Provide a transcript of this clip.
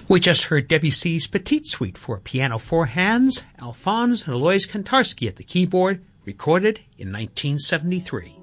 We just heard Debussy's Petite Suite for piano four hands, Alphonse and Alois Kantarsky at the keyboard, recorded in 1973.